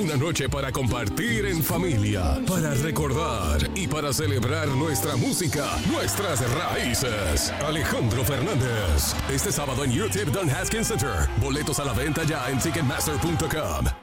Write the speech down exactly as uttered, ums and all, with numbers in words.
Una noche para compartir en familia, para recordar y para celebrar nuestra música, nuestras raíces. Alejandro Fernández. Este sábado en U T I P Don Haskins Center. Boletos a la venta ya en Ticketmaster punto com.